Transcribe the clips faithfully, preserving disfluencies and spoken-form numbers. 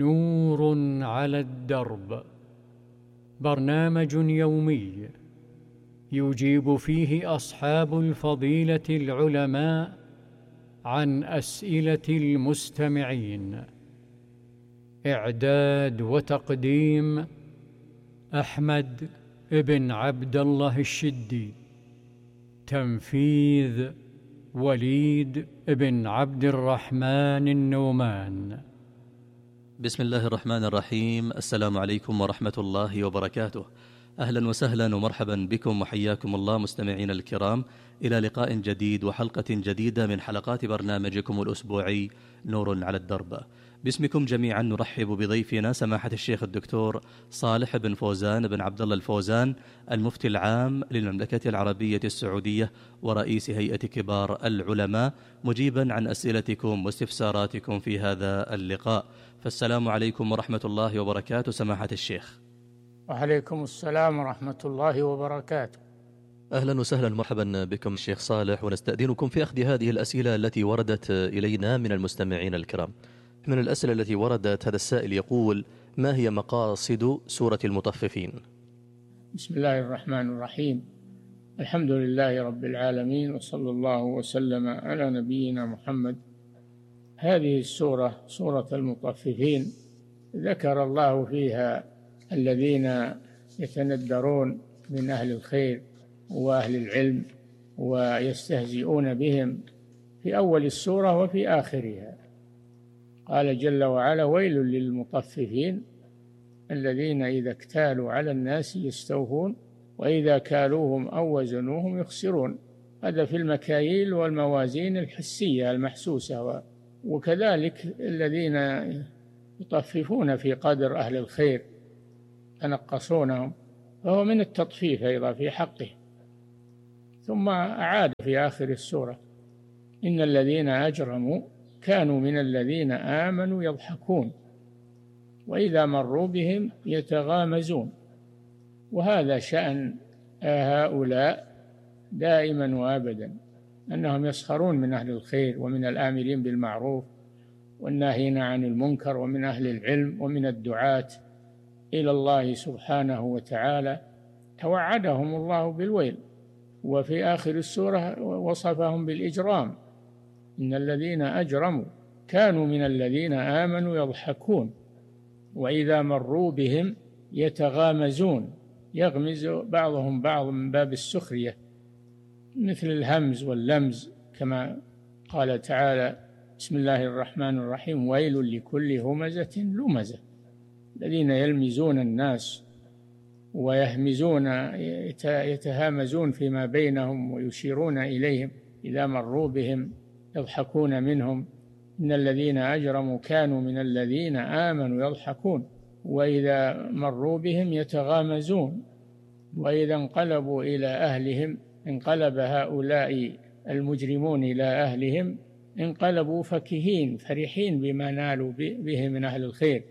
نور على الدرب، برنامج يومي يجيب فيه أصحاب الفضيلة العلماء عن أسئلة المستمعين. إعداد وتقديم أحمد بن عبد الله الشدي. تنفيذ وليد بن عبد الرحمن النومان. بسم الله الرحمن الرحيم. السلام عليكم ورحمة الله وبركاته. أهلا وسهلا ومرحبا بكم وحياكم الله مستمعين الكرام إلى لقاء جديد وحلقة جديدة من حلقات برنامجكم الأسبوعي نور على الدرب. باسمكم جميعا نرحب بضيفنا سماحة الشيخ الدكتور صالح بن فوزان بن عبد الله الفوزان، المفتي العام للمملكة العربية السعودية ورئيس هيئة كبار العلماء، مجيبا عن أسئلتكم واستفساراتكم في هذا اللقاء. فالسلام عليكم ورحمة الله وبركاته سماحة الشيخ. وعليكم السلام ورحمة الله وبركاته. أهلا وسهلا مرحبا بكم الشيخ صالح، ونستأذنكم في أخذ هذه الأسئلة التي وردت إلينا من المستمعين الكرام. من الأسئلة التي وردت هذا السائل يقول: ما هي مقاصد سورة المطففين؟ بسم الله الرحمن الرحيم. الحمد لله رب العالمين، وصلى الله وسلم على نبينا محمد. هذه السورة سورة المطففين ذكر الله فيها الذين يتندرون من أهل الخير وأهل العلم ويستهزئون بهم في أول السورة وفي آخرها. قال جل وعلا: ويل للمطففين الذين إذا اكتالوا على الناس يستوفون وإذا كالوهم أو وزنوهم يخسرون. هذا في المكاييل والموازين الحسية المحسوسة. وكذلك الذين يطففون في قدر أهل الخير ينقصونهم، فهو من التطفيف أيضا في حقه. ثم أعاد في آخر السورة: إن الذين أجرموا كانوا من الذين آمنوا يضحكون وإذا مروا بهم يتغامزون. وهذا شأن هؤلاء دائما وأبدا، أنهم يسخرون من أهل الخير ومن الآمرين بالمعروف والناهين عن المنكر ومن أهل العلم ومن الدعاة إلى الله سبحانه وتعالى. توعدهم الله بالويل. وفي آخر السورة وصفهم بالإجرام: إن الذين أجرموا كانوا من الذين آمنوا يضحكون وإذا مروا بهم يتغامزون. يغمز بعضهم بعض من باب السخرية، مثل الهمز واللمز، كما قال تعالى: بسم الله الرحمن الرحيم: ويل لكل همزة لمزة. الذين يلمزون الناس ويهمزون يتهامزون فيما بينهم ويشيرون إليهم إذا مروا بهم يضحكون منهم. إن الذين أجرموا كانوا من الذين آمنوا يضحكون وإذا مروا بهم يتغامزون وإذا انقلبوا إلى أهلهم انقلب هؤلاء المجرمون إلى أهلهم انقلبوا فكهين فرحين بما نالوا به من أهل الخير،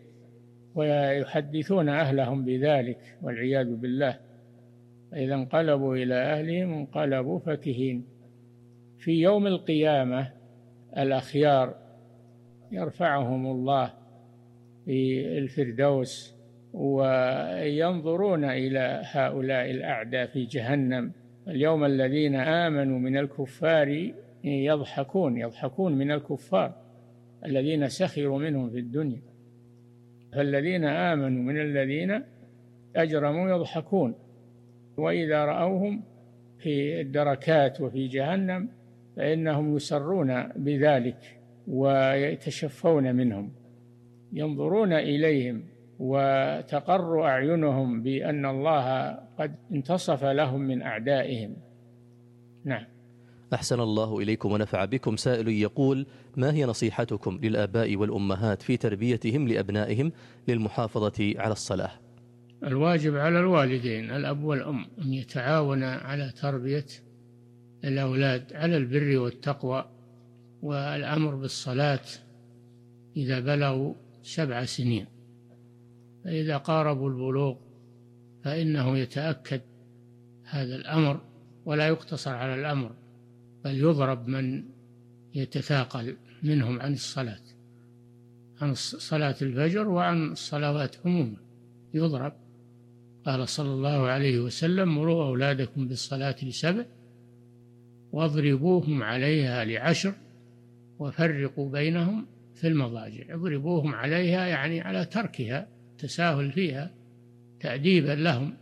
ويحدثون أهلهم بذلك والعياذ بالله. إذا انقلبوا إلى أهلهم انقلبوا فكهين. في يوم القيامة الأخيار يرفعهم الله في الفردوس وينظرون إلى هؤلاء الأعداء في جهنم. اليوم الذين آمنوا من الكفار يضحكون يضحكون من الكفار الذين سخروا منهم في الدنيا. فالذين آمنوا من الذين أجرموا يضحكون وإذا رأوهم في الدركات وفي جهنم فإنهم يسرون بذلك ويتشفون منهم، ينظرون إليهم وتقر أعينهم بأن الله قد انتصف لهم من أعدائهم. نعم. أحسن الله إليكم ونفع بكم. سائل يقول: ما هي نصيحتكم للآباء والأمهات في تربيتهم لأبنائهم للمحافظة على الصلاة؟ الواجب على الوالدين الأب والأم أن يتعاونا على تربية الأولاد على البر والتقوى والأمر بالصلاة إذا بلغوا سبع سنين. فإذا قاربوا البلوغ فإنه يتأكد هذا الأمر ولا يقتصر على الأمر، بل يضرب من يتثاقل منهم عن الصلاة. عن صلاة الفجر وعن الصلوات عموما يضرب. قال صلى الله عليه وسلم: مروا أولادكم بالصلاة لسبع واضربوهم عليها لعشر وفرقوا بينهم في المضاجع. اضربوهم عليها يعني على تركها، تساهل فيها، تأديبا لهم.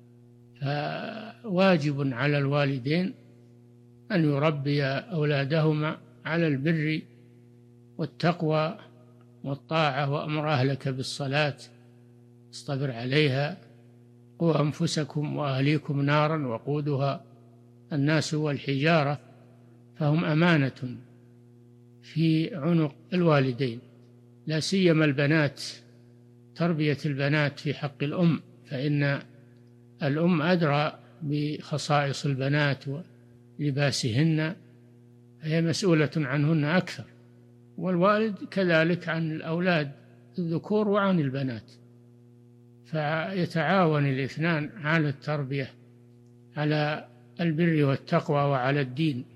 فواجب على الوالدين أن يربي أولادهما على البر والتقوى والطاعة، وأمر أهلك بالصلاة اصطبر عليها، قوا أنفسكم وأهليكم نارا وقودها الناس والحجارة. فهم أمانة في عنق الوالدين، لا سيما البنات، تربية البنات في حق الأم، فإن الأم أدرى بخصائص البنات ولباسهن، هي مسؤولة عنهن أكثر، والوالد كذلك عن الأولاد الذكور وعن البنات. فيتعاون الاثنان على التربية على البر والتقوى وعلى الدين.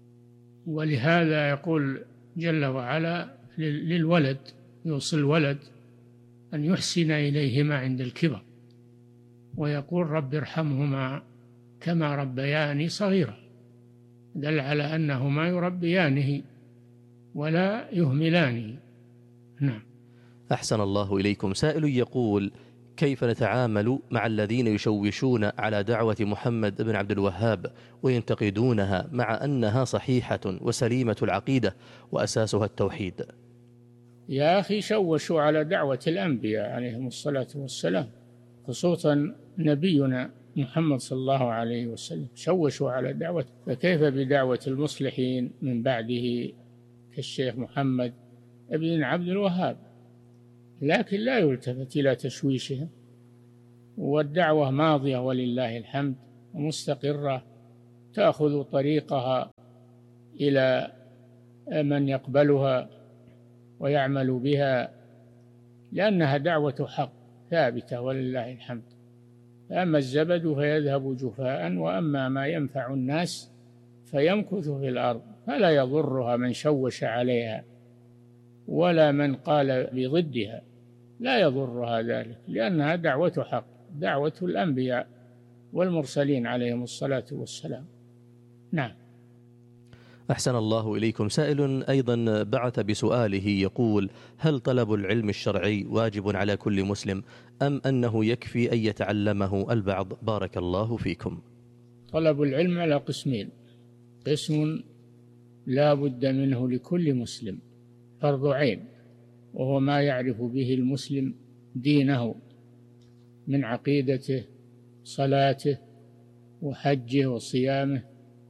ولهذا يقول جل وعلا للولد، يوصي الولد أن يحسن إليهما عند الكبر، ويقول: رب ارحمهما كما ربياني صغيرا، دل على أنهما يربيانه ولا يهملانه. نعم. أحسن الله إليكم. سائل يقول: كيف نتعامل مع الذين يشوشون على دعوة محمد بن عبد الوهاب وينتقدونها مع أنها صحيحة وسليمة العقيدة وأساسها التوحيد؟ يا أخي، شوشوا على دعوة الأنبياء عليهم الصلاة والسلام، خصوصا نبينا محمد صلى الله عليه وسلم، شوشوا على دعوة، فكيف بدعوة المصلحين من بعده كالشيخ محمد بن عبد الوهاب؟ لكن لا يلتفت إلى تشويشهم، والدعوة ماضية ولله الحمد ومستقرة، تأخذ طريقها إلى من يقبلها ويعمل بها، لأنها دعوة حق ثابتة ولله الحمد. أما الزبد فيذهب جفاء، وأما ما ينفع الناس فيمكث في الأرض، فلا يضرها من شوش عليها ولا من قال بضدها، لا يضرها ذلك، لأنها دعوة حق، دعوة الأنبياء والمرسلين عليهم الصلاة والسلام. نعم. أحسن الله إليكم. سائل أيضا بعث بسؤاله يقول: هل طلب العلم الشرعي واجب على كل مسلم، أم أنه يكفي أن يتعلمه البعض؟ بارك الله فيكم. طلب العلم على قسمين: قسم لا بد منه لكل مسلم، فرض عين، وهو ما يعرف به المسلم دينه من عقيدته، صلاته وحجه وصيامه،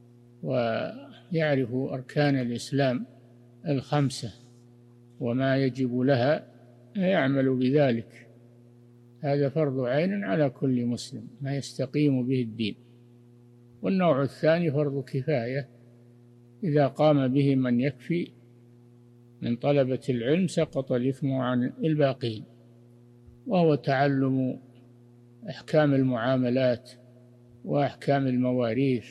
ويعرف أركان الإسلام الخمسة وما يجب لها، يعمل بذلك. هذا فرض عين على كل مسلم، ما يستقيم به الدين. والنوع الثاني فرض كفاية، إذا قام به من يكفي من طلبة العلم سقط الإثم عن الباقين، وهو تعلم أحكام المعاملات وأحكام المواريث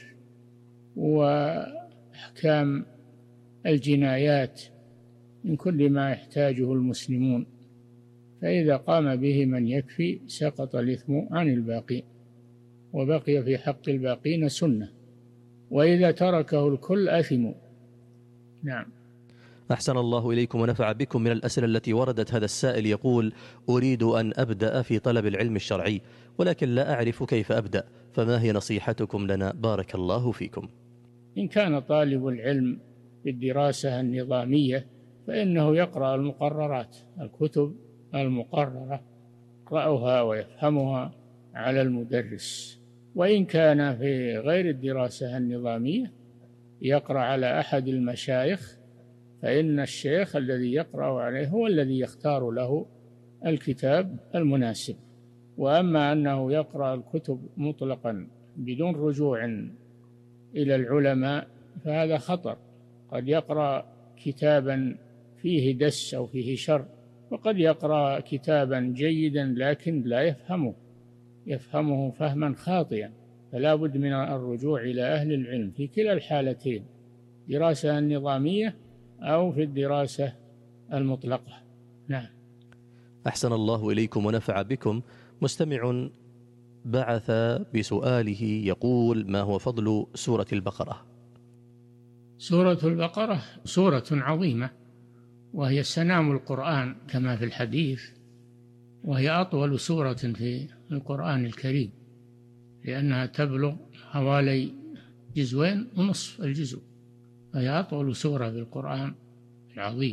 وأحكام الجنايات من كل ما يحتاجه المسلمون، فإذا قام به من يكفي سقط الإثم عن الباقين، وبقي في حق الباقين سنة، وإذا تركه الكل أثموا. نعم. أحسن الله إليكم ونفع بكم. من الأسئلة التي وردت هذا السائل يقول: أريد أن أبدأ في طلب العلم الشرعي، ولكن لا أعرف كيف أبدأ، فما هي نصيحتكم لنا؟ بارك الله فيكم. إن كان طالب العلم بالدراسة النظامية فإنه يقرأ المقررات، الكتب المقررة يقرأها ويفهمها على المدرس. وإن كان في غير الدراسة النظامية يقرأ على أحد المشايخ، فإن الشيخ الذي يقرأ عليه هو الذي يختار له الكتاب المناسب. وأما أنه يقرأ الكتب مطلقا بدون رجوع إلى العلماء فهذا خطر، قد يقرأ كتابا فيه دس أو فيه شر، وقد يقرأ كتابا جيدا لكن لا يفهمه يفهمه فهما خاطئا، فلا بد من الرجوع إلى أهل العلم في كلا الحالتين، دراسة النظامية أو في الدراسة المطلقة. نعم. أحسن الله إليكم ونفع بكم. مستمع بعث بسؤاله يقول: ما هو فضل سورة البقرة؟ سورة البقرة سورة عظيمة، وهي سنام القرآن كما في الحديث، وهي أطول سورة في القرآن الكريم، لأنها تبلغ حوالي جزوين ونصف الجزء، فهي أطول سورة في القرآن العظيم،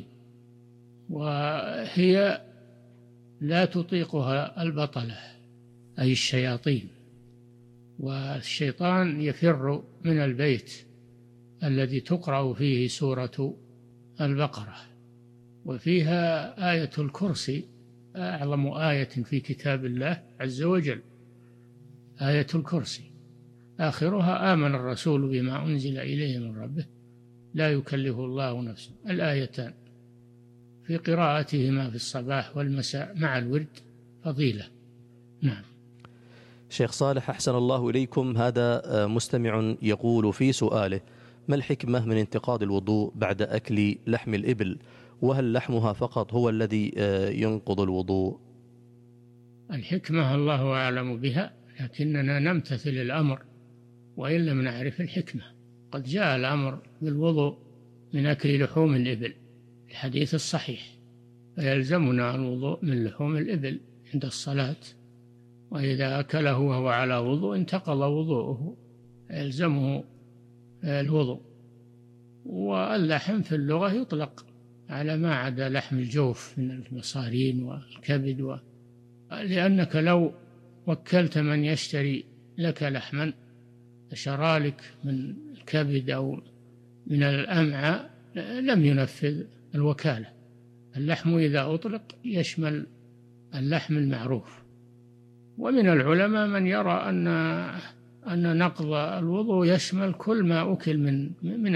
وهي لا تطيقها البطلة أي الشياطين، والشيطان يفر من البيت الذي تقرأ فيه سورة البقرة. وفيها آية الكرسي، أعظم آية في كتاب الله عز وجل، آية الكرسي، آخرها: آمن الرسول بما أنزل إليه من ربه لا يكلف الله نفسا. الآيتان في قراءتهما في الصباح والمساء مع الورد فضيلة. نعم. شيخ صالح، أحسن الله إليكم، هذا مستمع يقول في سؤاله: ما الحكمة من انتقاض الوضوء بعد أكل لحم الإبل؟ وهل لحمها فقط هو الذي ينقض الوضوء؟ الحكمة الله أعلم بها، لكننا نمتثل الأمر وإن لم نعرف الحكمة. قد جاء الأمر بالوضوء من أكل لحوم الإبل، الحديث الصحيح، فيلزمنا الوضوء من لحوم الإبل عند الصلاة، وإذا أكله وهو على وضوء انتقض وضوءه، يلزمه الوضوء. واللحم في اللغة يطلق على ما عدا لحم الجوف من المصارين والكبد و... لأنك لو وكلت من يشتري لك لحما شرى لك من الكبد أو من الأمعاء لم ينفذ الوكالة. اللحم إذا أطلق يشمل اللحم المعروف. ومن العلماء من يرى أن أن نقض الوضوء يشمل كل ما أكل من من